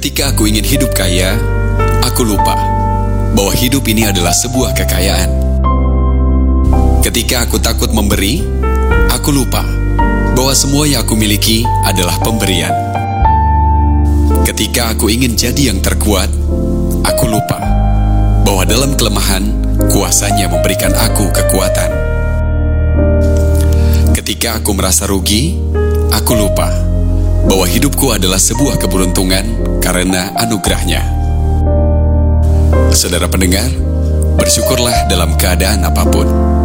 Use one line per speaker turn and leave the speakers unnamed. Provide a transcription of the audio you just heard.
Ketika aku ingin hidup kaya, aku lupa bahwa hidup ini adalah sebuah kekayaan. Ketika aku takut memberi, aku lupa bahwa semua yang aku miliki adalah pemberian. Ketika aku ingin jadi yang terkuat, aku lupa bahwa dalam kelemahan, kuasanya memberikan aku kekuatan. Ketika aku merasa rugi, aku lupa bahwa hidupku adalah sebuah keberuntungan karena anugerahnya. Saudara pendengar, bersyukurlah dalam keadaan apapun.